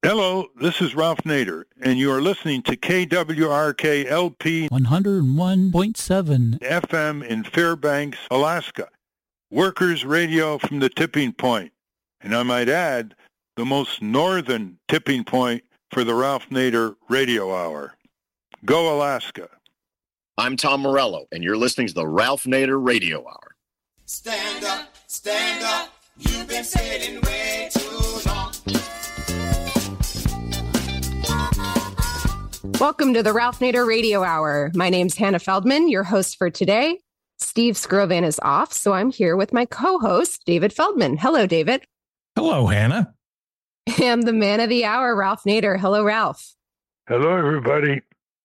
Hello, this is Ralph Nader, and you are listening to KWRK-LP 101.7 FM in Fairbanks, Alaska. Workers' radio from the tipping point. And I might add, the most northern tipping point for the Ralph Nader Radio Hour. Go Alaska. I'm Tom Morello, and you're listening to the Ralph Nader Radio Hour. Stand up, you've been sailing way too long. Welcome to the Ralph Nader Radio Hour. My name's Hannah Feldman, your host for today. Steve Skrovan is off, so I'm here with my co-host, David Feldman. Hello, David. Hello, Hannah. And the man of the hour, Ralph Nader. Hello, Ralph. Hello, everybody.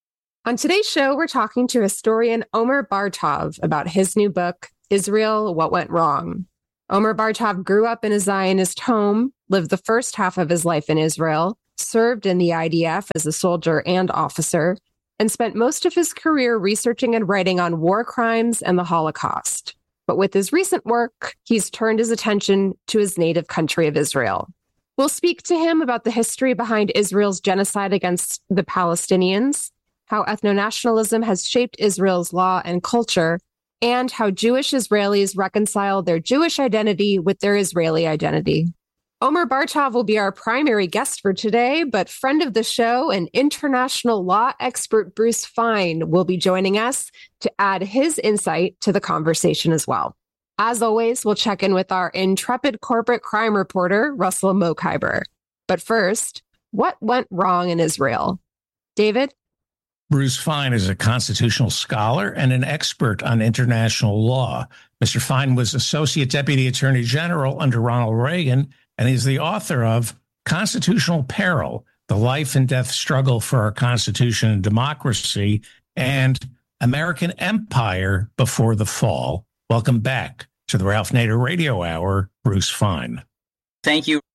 On today's show, we're talking to historian Omer Bartov about his new book, Israel, What Went Wrong. Omer Bartov grew up in a Zionist home, lived the first half of his life in Israel, served in the IDF as a soldier and officer, and spent most of his career researching and writing on war crimes and the Holocaust. But with his recent work, he's turned his attention to his native country of Israel. We'll speak to him about the history behind Israel's genocide against the Palestinians, how ethno-nationalism has shaped Israel's law and culture, and how Jewish Israelis reconcile their Jewish identity with their Israeli identity. Omer Bartov will be our primary guest for today, but friend of the show and international law expert Bruce Fein will be joining us to add his insight to the conversation as well. As always, we'll check in with our intrepid corporate crime reporter, Russell Mokhiber. But first, what went wrong in Israel? David? Bruce Fein is a constitutional scholar and an expert on international law. Mr. Fein was Associate Deputy Attorney General under Ronald Reagan, and he's the author of Constitutional Peril, The Life and Death Struggle for Our Constitution and Democracy, and American Empire Before the Fall. Welcome back to the Ralph Nader Radio Hour, Bruce Fein. Thank you.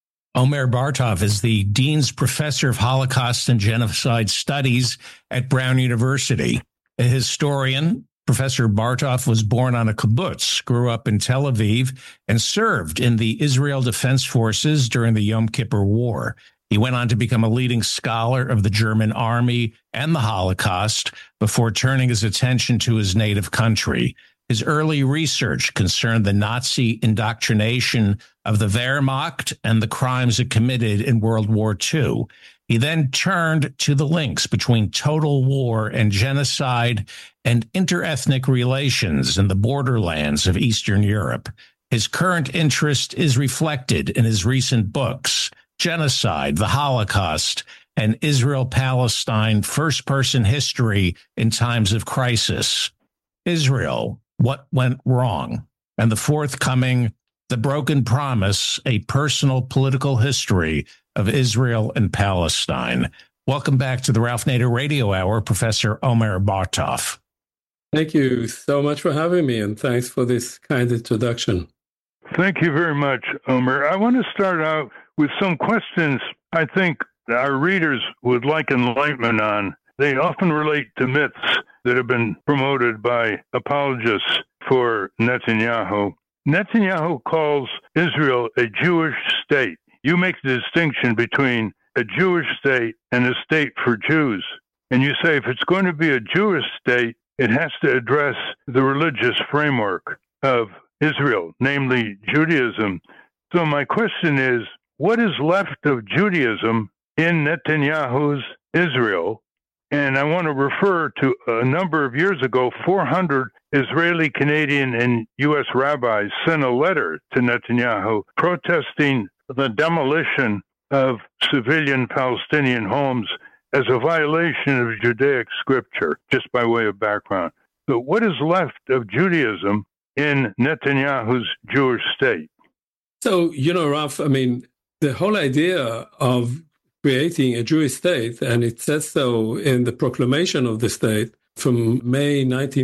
Omer Bartov is the Dean's Professor of Holocaust and Genocide Studies at Brown University. A historian, Professor Bartov was born on a kibbutz, grew up in Tel Aviv, and served in the Israel Defense Forces during the Yom Kippur War. He went on to become a leading scholar of the German army and the Holocaust before turning his attention to his native country. His early research concerned the Nazi indoctrination of the Wehrmacht and the crimes it committed in World War II. He then turned to the links between total war and genocide and interethnic relations in the borderlands of Eastern Europe. His current interest is reflected in his recent books, Genocide, the Holocaust, and Israel-Palestine First-Person History in Times of Crisis. Israel, What Went Wrong? And the forthcoming The Broken Promise, A Personal Political History of Israel and Palestine. Welcome back to the Ralph Nader Radio Hour, Professor Omer Bartov. Thank you so much for having me, and thanks for this kind introduction. Thank you very much, Omer. I want to start out with some questions I think our readers would like enlightenment on. They often relate to myths that have been promoted by apologists for Netanyahu. Netanyahu calls Israel a Jewish state. You make the distinction between a Jewish state and a state for Jews. And you say if it's going to be a Jewish state, it has to address the religious framework of Israel, namely Judaism. So my question is, what is left of Judaism in Netanyahu's Israel? And I want to refer to a number of years ago, 400 Israeli, Canadian, and U.S. rabbis sent a letter to Netanyahu protesting the demolition of civilian Palestinian homes as a violation of Judaic scripture, just by way of background. So what is left of Judaism in Netanyahu's Jewish state? So, Ralph, the whole idea of creating a Jewish state, and it says so in the proclamation of the state from May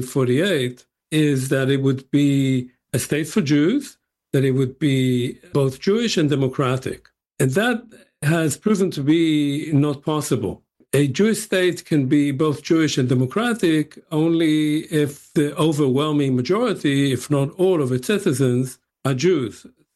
1948, is that it would be a state for Jews, that it would be both Jewish and democratic. And that has proven to be not possible. A Jewish state can be both Jewish and democratic only if the overwhelming majority, if not all of its citizens, are Jews.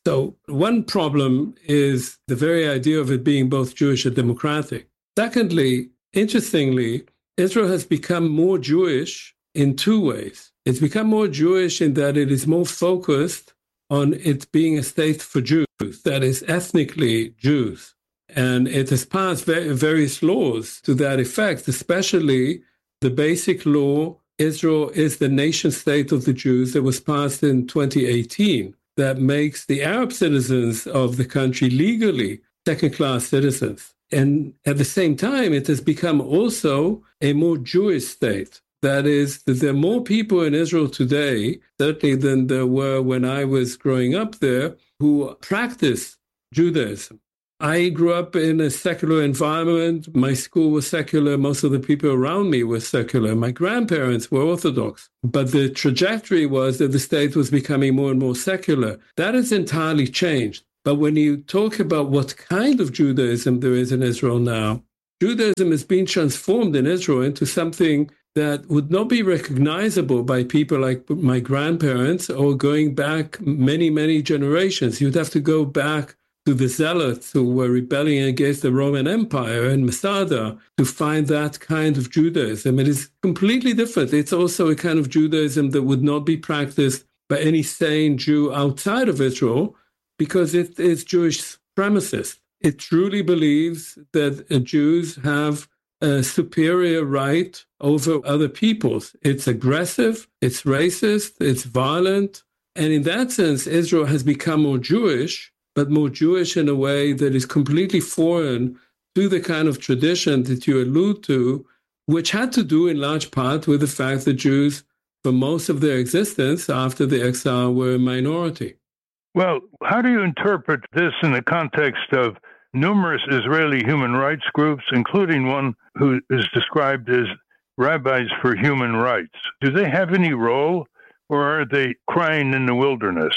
So one problem is the very idea of it being both Jewish and democratic. Secondly, interestingly, Israel has become more Jewish in two ways. It's become more Jewish in that it is more focused on it being a state for Jews, that is ethnically Jews. And it has passed various laws to that effect, especially the basic law, Israel is the nation state of the Jews, that was passed in 2018, that makes the Arab citizens of the country legally second-class citizens. And at the same time, it has become also a more Jewish state. That is, that there are more people in Israel today, certainly than there were when I was growing up there, who practice Judaism. I grew up in a secular environment. My school was secular. Most of the people around me were secular. My grandparents were Orthodox. But the trajectory was that the state was becoming more and more secular. That has entirely changed. But when you talk about what kind of Judaism there is in Israel now, Judaism has been transformed in Israel into something that would not be recognizable by people like my grandparents or going back many, many generations. You'd have to go back to the Zealots who were rebelling against the Roman Empire and Masada to find that kind of Judaism. It is completely different. It's also a kind of Judaism that would not be practiced by any sane Jew outside of Israel because it is Jewish supremacist. It truly believes that Jews have a superior right over other peoples. It's aggressive, it's racist, it's violent. And in that sense, Israel has become more Jewish, but more Jewish in a way that is completely foreign to the kind of tradition that you allude to, which had to do in large part with the fact that Jews, for most of their existence after the exile, were a minority. Well, how do you interpret this in the context of numerous Israeli human rights groups, including one who is described as Rabbis for Human Rights? Do they have any role, or are they crying in the wilderness?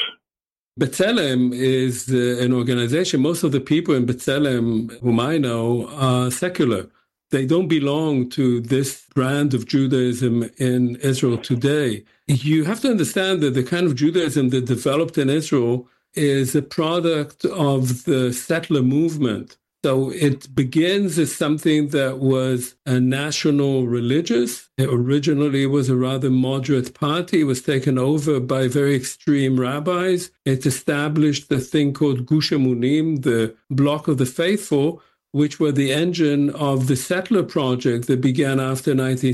B'Tselem is an organization. Most of the people in B'Tselem, whom I know, are secular. They don't belong to this brand of Judaism in Israel today. You have to understand that the kind of Judaism that developed in Israel is a product of the settler movement. So it begins as something that was a national religious. It originally was a rather moderate party. It was taken over by very extreme rabbis. It established a thing called Gush Emunim, the Block of the Faithful, which were the engine of the settler project that began after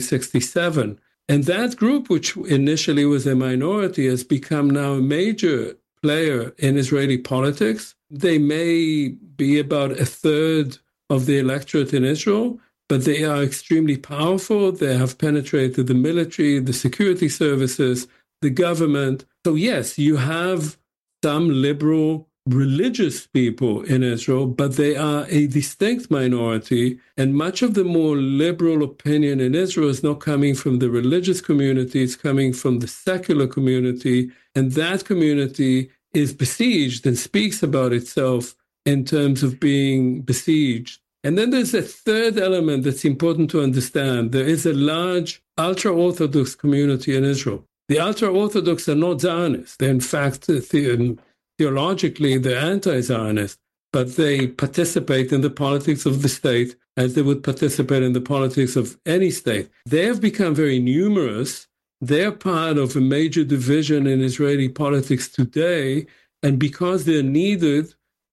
1967. And that group, which initially was a minority, has become now a major player in Israeli politics. They may be about a third of the electorate in Israel, but they are extremely powerful. They have penetrated the military, the security services, the government. So yes, you have some liberal religious people in Israel, but they are a distinct minority. And much of the more liberal opinion in Israel is not coming from the religious community, it's coming from the secular community. And that community is besieged and speaks about itself in terms of being besieged. And then there's a third element that's important to understand. There is a large ultra-Orthodox community in Israel. The ultra-Orthodox are not Zionists. They're in fact, theologically, they're anti-Zionist, but they participate in the politics of the state as they would participate in the politics of any state. They have become very numerous. They're part of a major division in Israeli politics today, and because they're needed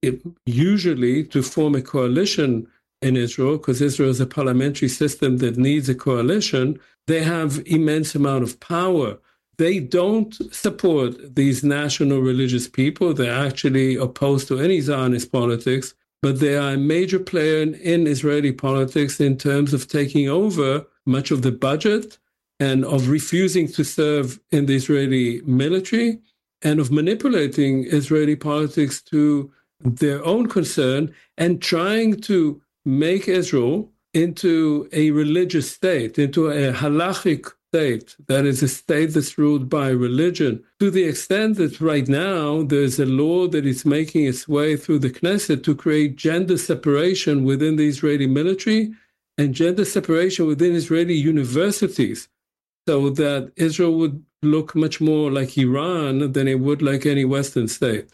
usually to form a coalition in Israel, because Israel is a parliamentary system that needs a coalition, they have immense amount of power. They don't support these national religious people. They're actually opposed to any Zionist politics, but they are a major player in Israeli politics in terms of taking over much of the budget and of refusing to serve in the Israeli military and of manipulating Israeli politics to their own concern and trying to make Israel into a religious state, into a halachic state, that is a state that's ruled by religion, to the extent that right now there's a law that is making its way through the Knesset to create gender separation within the Israeli military and gender separation within Israeli universities, so that Israel would look much more like Iran than it would like any Western state.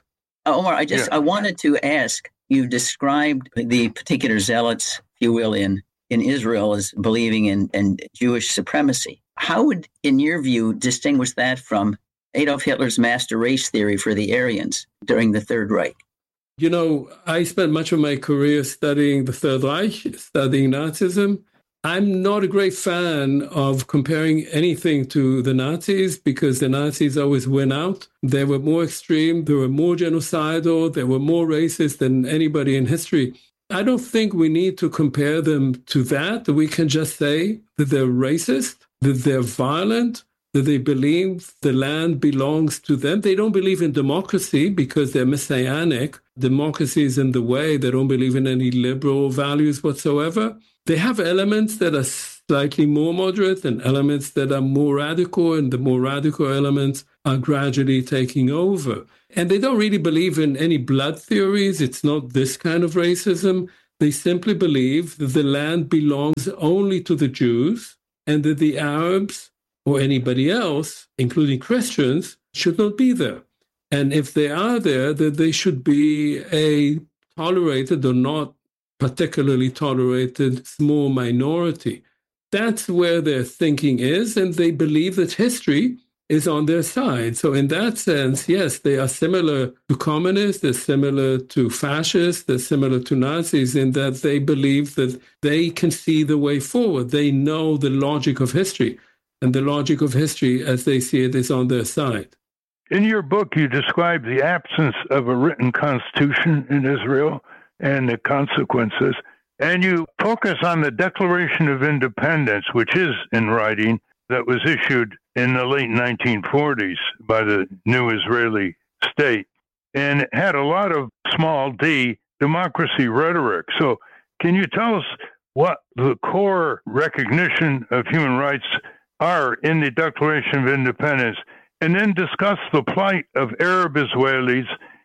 Omar, I wanted to ask, you described the particular zealots, if you will, in Israel as believing in Jewish supremacy. How would, in your view, distinguish that from Adolf Hitler's master race theory for the Aryans during the Third Reich? You know, I spent much of my career studying the Third Reich, studying Nazism. I'm not a great fan of comparing anything to the Nazis because the Nazis always win out. They were more extreme, they were more genocidal, they were more racist than anybody in history. I don't think we need to compare them to that. We can just say that they're racist, that they're violent, that they believe the land belongs to them. They don't believe in democracy because they're messianic. Democracy is in the way. They don't believe in any liberal values whatsoever. They have elements that are slightly more moderate and elements that are more radical, and the more radical elements are gradually taking over. And they don't really believe in any blood theories. It's not this kind of racism. They simply believe that the land belongs only to the Jews and that the Arabs or anybody else, including Christians, should not be there. And if they are there, that they should be a tolerated or not particularly tolerated small minority. That's where their thinking is, and they believe that history is on their side. So in that sense, yes, they are similar to communists, they're similar to fascists, they're similar to Nazis in that they believe that they can see the way forward. They know the logic of history, and the logic of history, as they see it, is on their side. In your book, you describe the absence of a written constitution in Israel and the consequences, and you focus on the Declaration of Independence, which is in writing, that was issued in the late 1940s by the new Israeli state, and it had a lot of small d democracy rhetoric. So can you tell us what the core recognition of human rights are in the Declaration of Independence, and then discuss the plight of Arab Israelis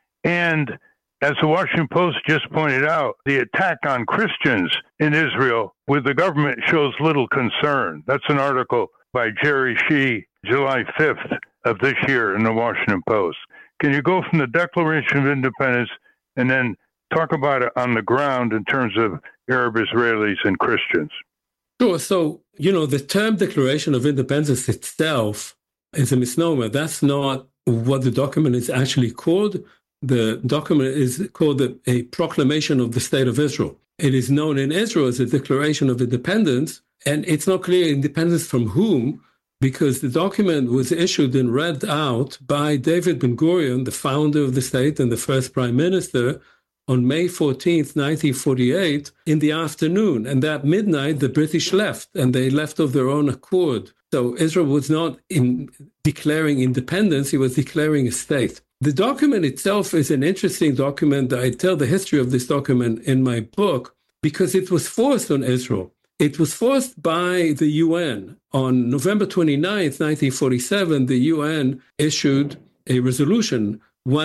and, as the Washington Post just pointed out, the attack on Christians in Israel, where the government shows little concern. That's an article by Jerry Shee, July 5th of this year in the Washington Post. Can you go from the Declaration of Independence and then talk about it on the ground in terms of Arab Israelis and Christians? Sure. So, the term Declaration of Independence itself is a misnomer. That's not what the document is actually called. The document is called a Proclamation of the State of Israel. It is known in Israel as a Declaration of Independence, and it's not clear independence from whom, because the document was issued and read out by David Ben-Gurion, the founder of the state and the first prime minister, on May 14th, 1948, in the afternoon. And at midnight, the British left, and they left of their own accord. So Israel was not declaring independence, he was declaring a state. The document itself is an interesting document. I tell the history of this document in my book because it was forced on Israel. It was forced by the UN. On November 29th, 1947, the UN issued a resolution,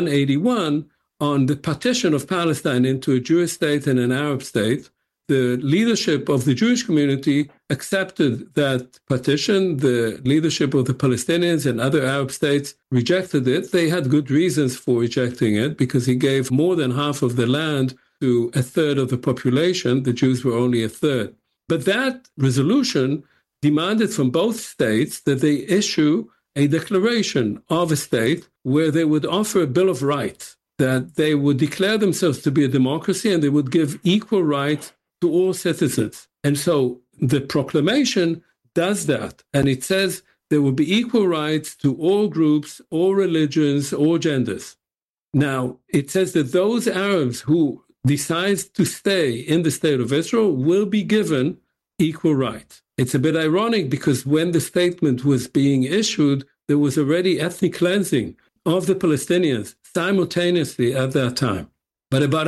181, on the partition of Palestine into a Jewish state and an Arab state. The leadership of the Jewish community accepted that partition. The leadership of the Palestinians and other Arab states rejected it. They had good reasons for rejecting it because he gave more than half of the land to a third of the population. The Jews were only a third. But that resolution demanded from both states that they issue a declaration of a state where they would offer a Bill of Rights, that they would declare themselves to be a democracy and they would give equal rights to all citizens. And so the proclamation does that. And it says there will be equal rights to all groups, all religions, all genders. Now, it says that those Arabs who decide to stay in the state of Israel will be given equal rights. It's a bit ironic because when the statement was being issued, there was already ethnic cleansing of the Palestinians simultaneously at that time. But about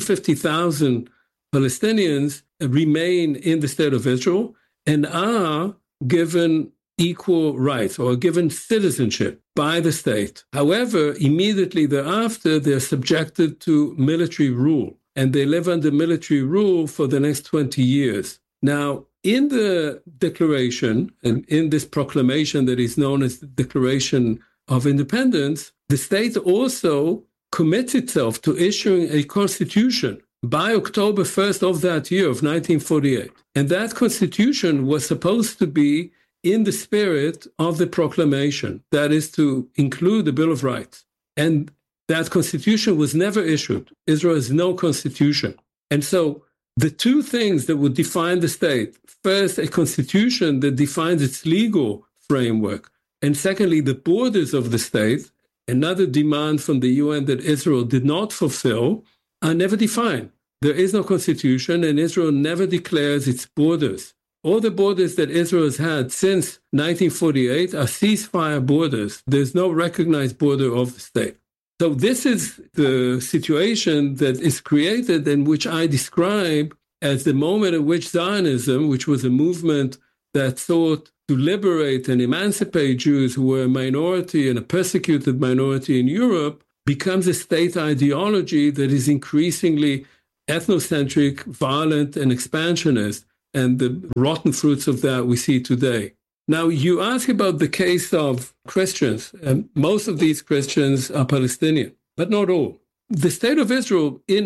150,000 Palestinians remain in the state of Israel and are given equal rights or given citizenship by the state. However, immediately thereafter, they're subjected to military rule, and they live under military rule for the next 20 years. Now, in the declaration and in this proclamation that is known as the Declaration of Independence, the state also commits itself to issuing a constitution by October 1st of that year of 1948. And that constitution was supposed to be in the spirit of the proclamation, that is to include the Bill of Rights. And that constitution was never issued. Israel has no constitution. And so the two things that would define the state, first, a constitution that defines its legal framework, and secondly, the borders of the state, another demand from the UN that Israel did not fulfill, are never defined. There is no constitution, and Israel never declares its borders. All the borders that Israel has had since 1948 are ceasefire borders. There's no recognized border of the state. So this is the situation that is created and which I describe as the moment at which Zionism, which was a movement that sought to liberate and emancipate Jews who were a minority and a persecuted minority in Europe, becomes a state ideology that is increasingly ethnocentric, violent, and expansionist. And the rotten fruits of that we see today. Now, you ask about the case of Christians, and most of these Christians are Palestinian, but not all. The state of Israel in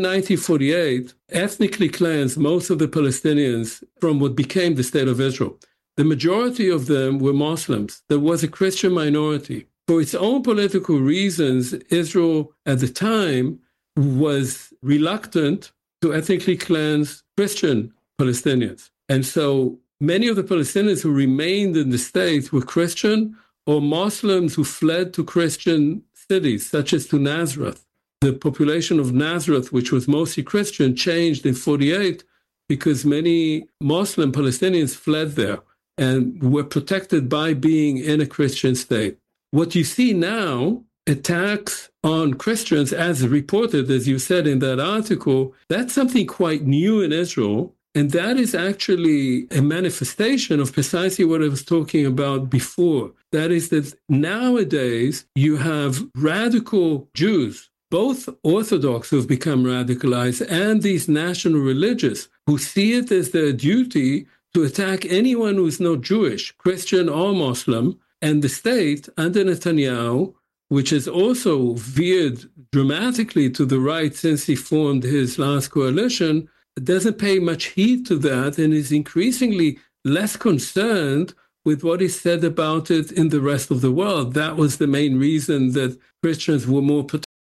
1948 ethnically cleansed most of the Palestinians from what became the state of Israel. The majority of them were Muslims. There was a Christian minority. For its own political reasons, Israel at the time was reluctant to ethnically cleanse Christian Palestinians. And so many of the Palestinians who remained in the state were Christian or Muslims who fled to Christian cities, such as to Nazareth. The population of Nazareth, which was mostly Christian, changed in 1948 because many Muslim Palestinians fled there and were protected by being in a Christian state. What you see now, attacks on Christians, as reported, as you said in that article, that's something quite new in Israel. And that is actually a manifestation of precisely what I was talking about before. That is that nowadays you have radical Jews, both Orthodox who have become radicalized and these national religious who see it as their duty to attack anyone who is not Jewish, Christian or Muslim. And the state under Netanyahu, which has also veered dramatically to the right since he formed his last coalition, doesn't pay much heed to that and is increasingly less concerned with what is said about it in the rest of the world. That was the main reason that Christians were more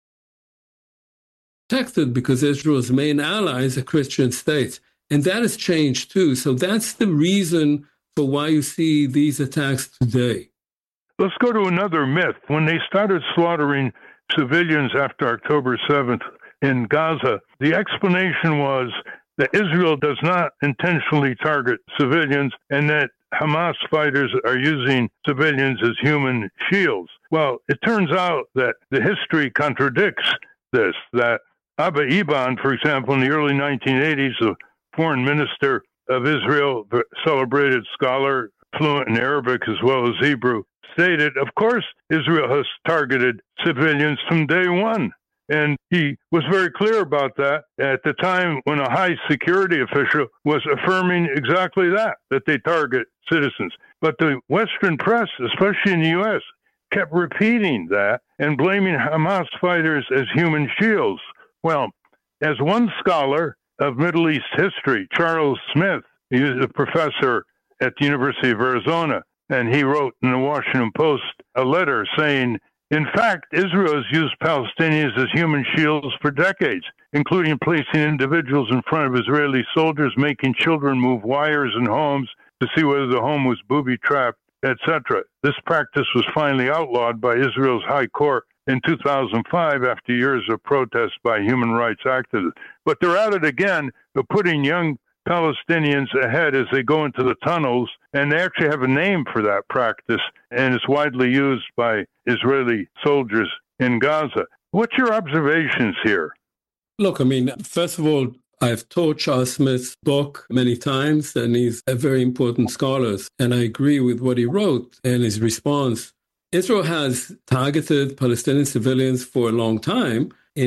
protected, because Israel's main allies are Christian states. And that has changed too. So that's the reason for why you see these attacks today. Let's go to another myth. When they started slaughtering civilians after October 7th, in Gaza, the explanation was that Israel does not intentionally target civilians and that Hamas fighters are using civilians as human shields. Well, it turns out that the history contradicts this, that Abba Eban, for example, in the early 1980s, the foreign minister of Israel, celebrated scholar, fluent in Arabic as well as Hebrew, stated, of course, Israel has targeted civilians from day one. And he was very clear about that at the time when a high security official was affirming exactly that they target citizens. But the Western press, especially in the U.S., kept repeating that and blaming Hamas fighters as human shields. Well, as one scholar of Middle East history, Charles Smith, he was a professor at the University of Arizona, and he wrote in the Washington Post a letter saying, in fact, Israel has used Palestinians as human shields for decades, including placing individuals in front of Israeli soldiers, making children move wires in homes to see whether the home was booby-trapped, etc. This practice was finally outlawed by Israel's High Court in 2005 after years of protests by human rights activists. But they're at it again, of putting young Palestinians ahead as they go into the tunnels, and they actually have a name for that practice, and it's widely used by Israeli soldiers in Gaza. What's your observations here? Look, I mean, first of all, I've taught Charles Smith's book many times, and he's a very important scholar, and I agree with what he wrote and his response. Israel has targeted Palestinian civilians for a long time. In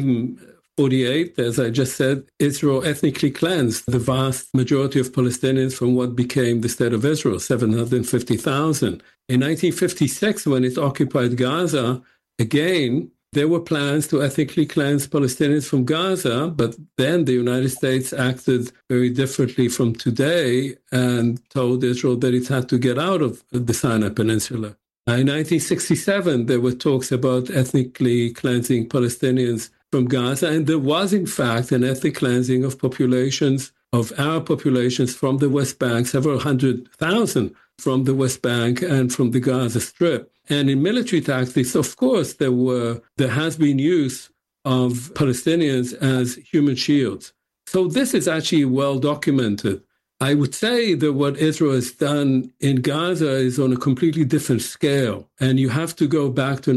1948, as I just said, Israel ethnically cleansed the vast majority of Palestinians from what became the State of Israel, 750,000. In 1956, when it occupied Gaza, again, there were plans to ethnically cleanse Palestinians from Gaza, but then the United States acted very differently from today and told Israel that it had to get out of the Sinai Peninsula. In 1967, there were talks about ethnically cleansing Palestinians from Gaza, and there was, in fact, an ethnic cleansing of populations, of Arab populations from the West Bank, several 100,000 from the West Bank and from the Gaza Strip. And in military tactics, of course, there has been use of Palestinians as human shields. So this is actually well documented. I would say that what Israel has done in Gaza is on a completely different scale. And you have to go back to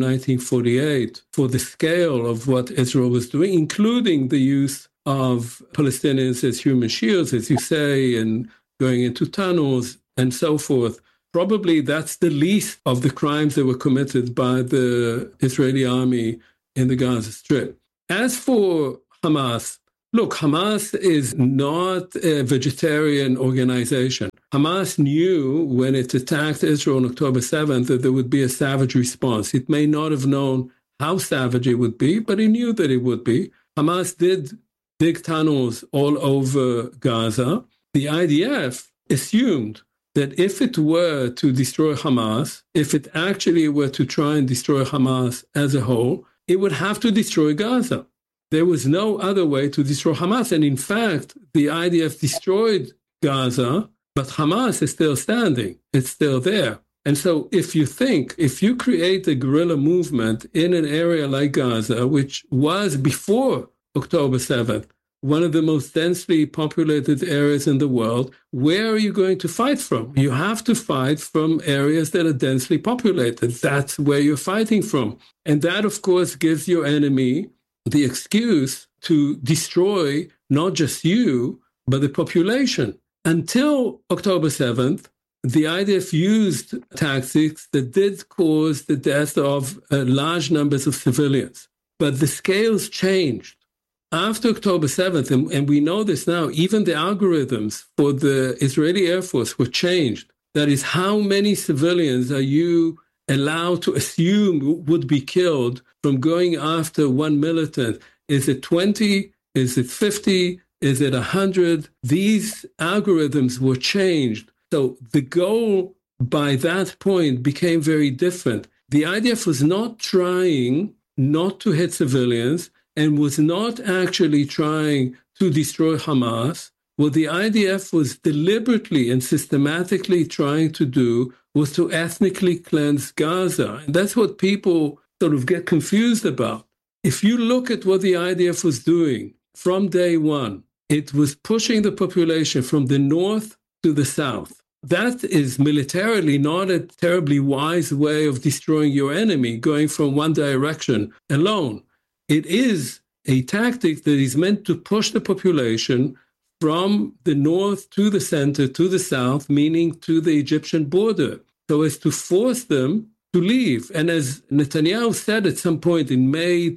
1948 for the scale of what Israel was doing, including the use of Palestinians as human shields, as you say, and going into tunnels and so forth. Probably that's the least of the crimes that were committed by the Israeli army in the Gaza Strip. As for Hamas, look, Hamas is not a vegetarian organization. Hamas knew when it attacked Israel on October 7th that there would be a savage response. It may not have known how savage it would be, but it knew that it would be. Hamas did dig tunnels all over Gaza. The IDF assumed that if it were to destroy Hamas, if it actually were to try and destroy Hamas as a whole, it would have to destroy Gaza. There was no other way to destroy Hamas. And in fact, the IDF destroyed Gaza, but Hamas is still standing. It's still there. And so if you create a guerrilla movement in an area like Gaza, which was before October 7th, one of the most densely populated areas in the world, where are you going to fight from? You have to fight from areas that are densely populated. That's where you're fighting from. And that, of course, gives your enemy the excuse to destroy not just you, but the population. Until October 7th, the IDF used tactics that did cause the death of large numbers of civilians. But the scales changed. After October 7th, and we know this now, even the algorithms for the Israeli Air Force were changed. That is, how many civilians are you allowed to assume would be killed from going after one militant? Is it 20? Is it 50? Is it 100? These algorithms were changed. So the goal by that point became very different. The IDF was not trying not to hit civilians and was not actually trying to destroy Hamas. What the IDF was deliberately and systematically trying to do was to ethnically cleanse Gaza. And that's what people sort of get confused about. If you look at what the IDF was doing from day one, it was pushing the population from the north to the south. That is militarily not a terribly wise way of destroying your enemy, going from one direction alone. It is a tactic that is meant to push the population from the north to the center to the south, meaning to the Egyptian border, so as to force them to leave. And as Netanyahu said at some point in May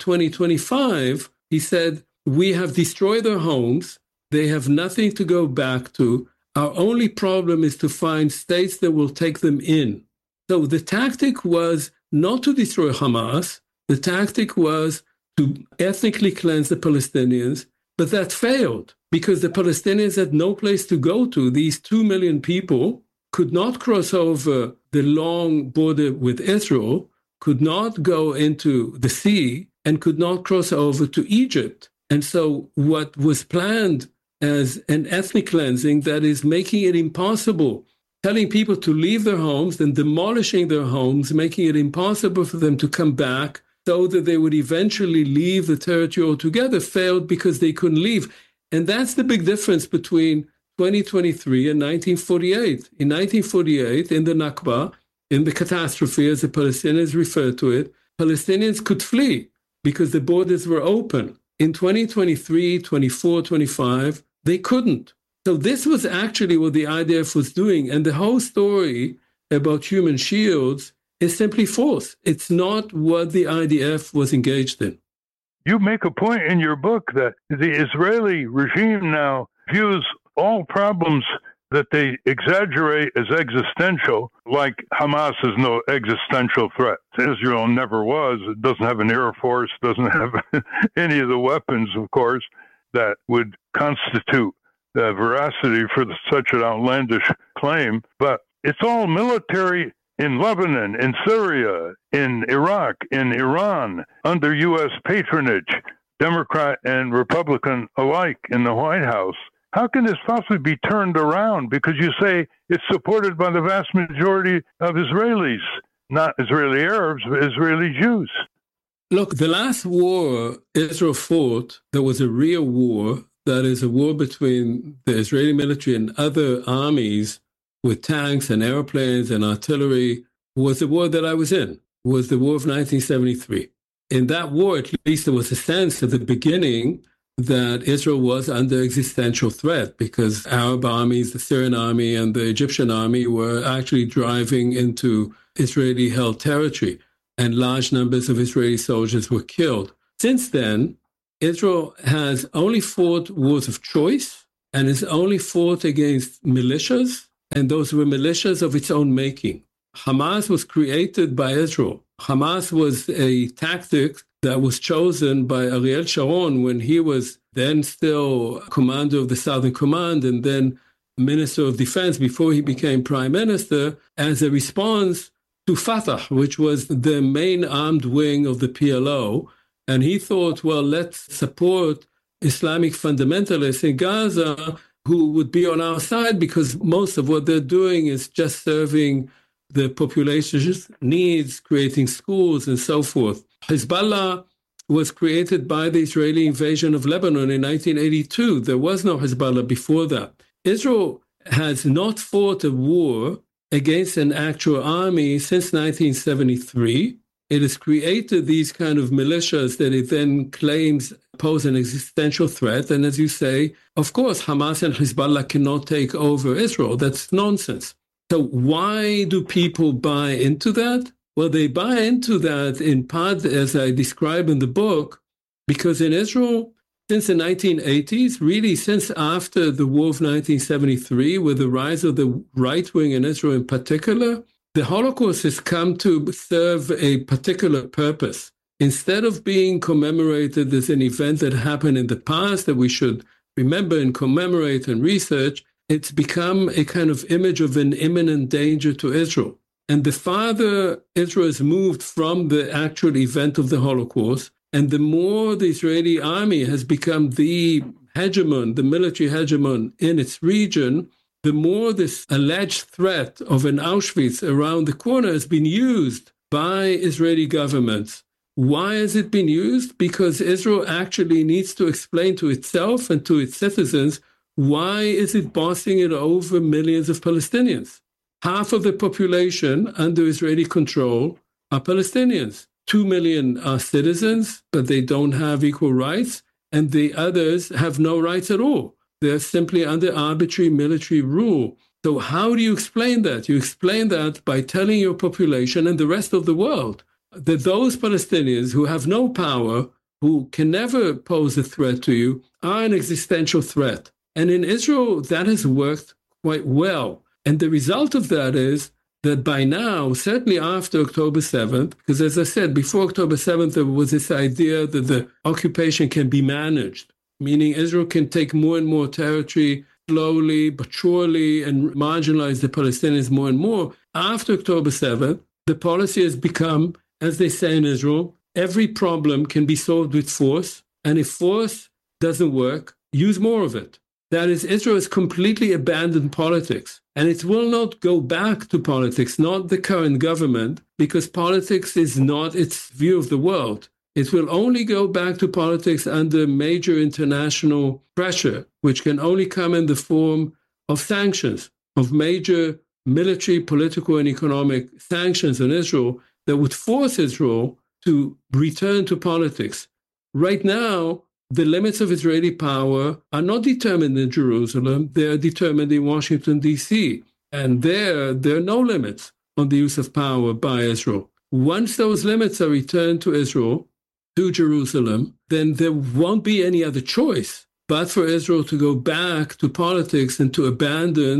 2025, he said, "We have destroyed their homes. They have nothing to go back to. Our only problem is to find states that will take them in." So the tactic was not to destroy Hamas. The tactic was to ethnically cleanse the Palestinians, but that failed because the Palestinians had no place to go to. These 2 million people could not cross over the long border with Israel, could not go into the sea, and could not cross over to Egypt. And so what was planned as an ethnic cleansing, that is making it impossible, telling people to leave their homes and demolishing their homes, making it impossible for them to come back so that they would eventually leave the territory altogether, failed because they couldn't leave. And that's the big difference between 2023 and 1948. In 1948, in the Nakba, in the catastrophe, as the Palestinians refer to it, Palestinians could flee because the borders were open. In 2023, 24, 25, they couldn't. So this was actually what the IDF was doing. And the whole story about human shields is simply false. It's not what the IDF was engaged in. You make a point in your book that the Israeli regime now views all problems that they exaggerate as existential, like Hamas is no existential threat. Israel never was. It doesn't have an air force, doesn't have any of the weapons, of course, that would constitute the veracity for such an outlandish claim. But it's all military in Lebanon, in Syria, in Iraq, in Iran, under U.S. patronage, Democrat and Republican alike in the White House. How can this possibly be turned around? Because you say it's supported by the vast majority of Israelis, not Israeli Arabs, but Israeli Jews. Look, the last war Israel fought, there was a real war, that is a war between the Israeli military and other armies with tanks and airplanes and artillery, was the war that I was in, was the war of 1973. In that war, at least there was a sense at the beginning that Israel was under existential threat because Arab armies, the Syrian army and the Egyptian army were actually driving into Israeli-held territory, and large numbers of Israeli soldiers were killed. Since then, Israel has only fought wars of choice and has only fought against militias, and those were militias of its own making. Hamas was created by Israel. Hamas was a tactic that was chosen by Ariel Sharon when he was then still commander of the Southern Command and then Minister of Defense before he became Prime Minister, as a response to Fatah, which was the main armed wing of the PLO. And he thought, well, let's support Islamic fundamentalists in Gaza who would be on our side because most of what they're doing is just serving the population's needs, creating schools and so forth. Hezbollah was created by the Israeli invasion of Lebanon in 1982. There was no Hezbollah before that. Israel has not fought a war against an actual army since 1973. It has created these kind of militias that it then claims pose an existential threat. And as you say, of course, Hamas and Hezbollah cannot take over Israel. That's nonsense. So why do people buy into that? Well, they buy into that in part, as I describe in the book, because in Israel, since the 1980s, really since after the war of 1973, with the rise of the right wing in Israel in particular, the Holocaust has come to serve a particular purpose. Instead of being commemorated as an event that happened in the past that we should remember and commemorate and research, it's become a kind of image of an imminent danger to Israel. And the farther Israel has moved from the actual event of the Holocaust, and the more the Israeli army has become the hegemon, the military hegemon in its region, the more this alleged threat of an Auschwitz around the corner has been used by Israeli governments. Why has it been used? Because Israel actually needs to explain to itself and to its citizens why is it bossing it over millions of Palestinians. Half of the population under Israeli control are Palestinians. 2 million are citizens, but they don't have equal rights, and the others have no rights at all. They're simply under arbitrary military rule. So how do you explain that? You explain that by telling your population and the rest of the world that those Palestinians who have no power, who can never pose a threat to you, are an existential threat. And in Israel, that has worked quite well. And the result of that is that by now, certainly after October 7th, because as I said, before October 7th, there was this idea that the occupation can be managed, meaning Israel can take more and more territory slowly but surely and marginalize the Palestinians more and more. After October 7th, the policy has become, as they say in Israel, every problem can be solved with force, and if force doesn't work, use more of it. That is, Israel has completely abandoned politics, and it will not go back to politics, not the current government, because politics is not its view of the world. It will only go back to politics under major international pressure, which can only come in the form of sanctions, of major military, political, and economic sanctions on Israel that would force Israel to return to politics. Right now, the limits of Israeli power are not determined in Jerusalem. They are determined in Washington, D.C. And there are no limits on the use of power by Israel. Once those limits are returned to Israel, to Jerusalem, then there won't be any other choice but for Israel to go back to politics and to abandon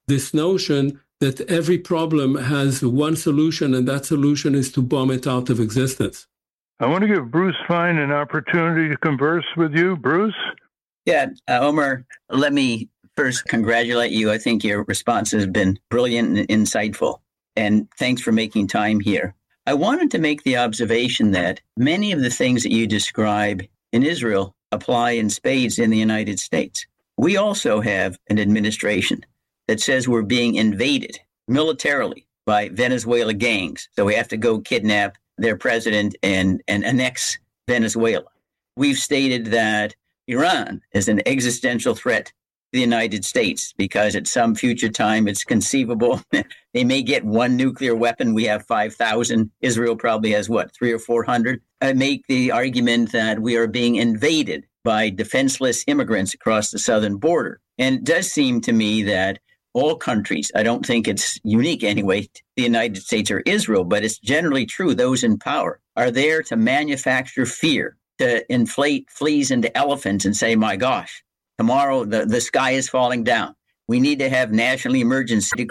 this notion that every problem has one solution, and that solution is to bomb it out of existence. I want to give Bruce Fein an opportunity to converse with you. Bruce? Yeah, Omer, let me first congratulate you. I think your response has been brilliant and insightful, and thanks for making time here. I wanted to make the observation that many of the things that you describe in Israel apply in spades in the United States. We also have an administration that says we're being invaded militarily by Venezuela gangs. So we have to go kidnap their president and annex Venezuela. We've stated that Iran is an existential threat to the United States because at some future time it's conceivable they may get one nuclear weapon. We have 5,000. Israel probably has, 300 or 400? I make the argument that we are being invaded by defenseless immigrants across the southern border. And it does seem to me that all countries, I don't think it's unique anyway to the United States or Israel, but it's generally true, those in power are there to manufacture fear, to inflate fleas into elephants and say, my gosh, tomorrow the sky is falling down. We need to have national emergency